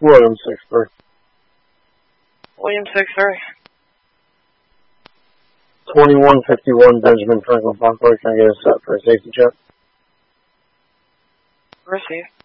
William 6-3. William 6-3. 2151 Benjamin Franklin Parkway. Can I get a set for a safety check? Receive.